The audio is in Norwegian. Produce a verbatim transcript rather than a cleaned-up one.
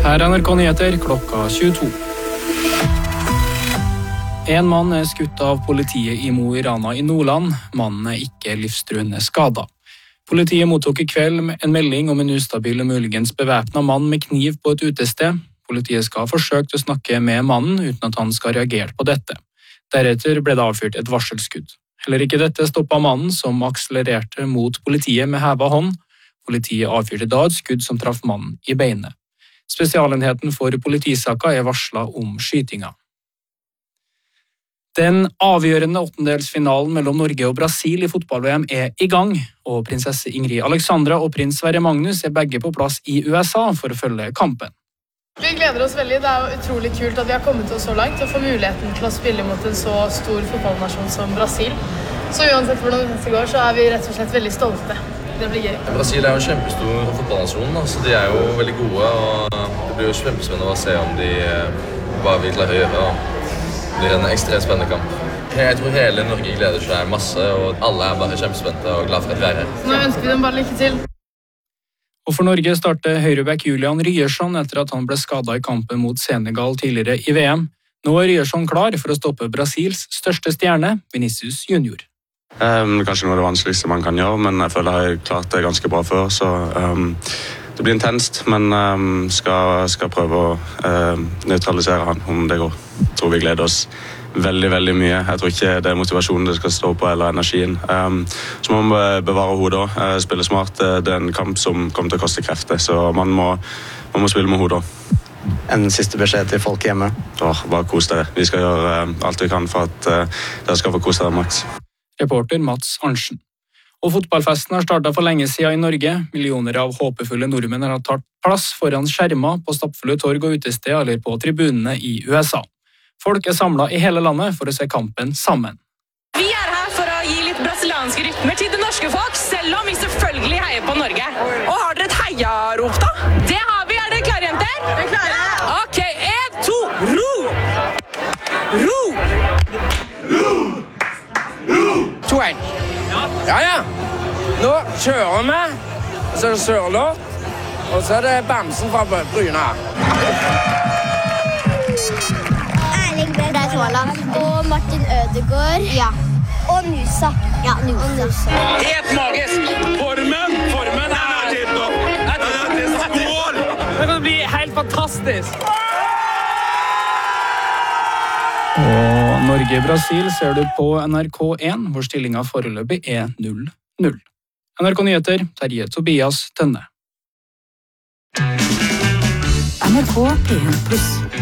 Her er N R K Nyheter klokka tjueto. En mann er skutt av politiet i Mo i Rana i Nordland. Mannen er ikke livstruende skadet. Politiet mottok i kveld en melding om en ustabil og muligens bevæpnet mann med kniv på et utested. Politiet skal ha forsøkt å snakke med mannen uten at han skal reagere på dette. Deretter ble det avfyrt et varselskudd. Heller ikke dette stoppet mannen, som akselererte mot politiet med hevet hånd. Politiet avfyrte da et skudd som traff mannen i beinet. Spesialenheten for politisaka er varslet om skytinga. Den avgjørende åttendelsfinalen mellom Norge og Brasil i fotball-V M er i gang, og prinsesse Ingrid Alexandra og prins Sverre Magnus er begge på plass i U S A for å følge kampen. Vi gleder oss veldig. Det er jo utrolig kult at vi har kommet oss så langt og får muligheten til å spille mot en så stor fotballnasjon som Brasil. Så uansett hvordan det går, så er vi rett og slett veldig stolte. Det blir gøy. Brasil er jo en kjempestor fotballnasjon, så de er jo veldig gode, og det blir jo kjempespennende å se om de hva vi klarer å gjøre. Det blir en ekstremt spennende kamp. Jeg tror hele Norge gleder seg masse, og alle er bare kjempespente og glad for at vi er her. Nå ønsker vi dem bare lykke til. Og for Norge starter høyreback Julian Ryerson etter at han ble skadet i kampen mot Senegal tidligere i V M. Nå er Ryerson klar for å stoppe Brasils største stjerne, Vinicius Junior. Um, kanskje noe av det vanskeligste man kan gjøre, men jeg føler jeg har klart det ganske bra før, så um, det blir intenst, men um, skal, skal prøve å uh, nøytralisere han om det går. Jeg tror vi gleder oss veldig, veldig mye. Jeg tror ikke det er motivasjonen det skal stå på, eller energien. Um, så må man bevare hodet, uh, spille smart. Det er en kamp som kommer til å koste krefter, så man må, man må spille med hodet. En siste beskjed til folk hjemme. Åh, bare kos dere. Vi skal gjøre uh, alt vi kan for at uh, dere skal få kose dere maks. Reporter Mats Arntzen. Og fotballfesten har startet for lenge siden i Norge. Millioner av håpefulle nordmenn har tatt plass foran skjermer på stappfulle torg og utested eller på tribunene i U S A. Folk er samlet i hele landet for å se kampen sammen. Vi er her for å gi litt brasilianske rytmer til det norske folk, selv om vi selvfølgelig heier på Norge. Og har dere et heiarop da? Det har vi, er dere klare, jenter? Vi er klare. Ok, en, to, ro! Ro! Ro! to en. Ja, ja. Nå kjører vi, så er det Sørloth, og så er det Bamsen fra Bryna. Erling Braut Haaland og Martin Ødegaard. Ja. Og Nusa. Ja, Nusa. Helt magisk! Formen, formen er helt opp. Det er skål! Det kan bli helt fantastisk. Og Norge-Brasil ser du på N R K én, hvor stillingen foreløpig er null null. N R K Nyheter, Terje Tobias Tønne. N R K P en pluss.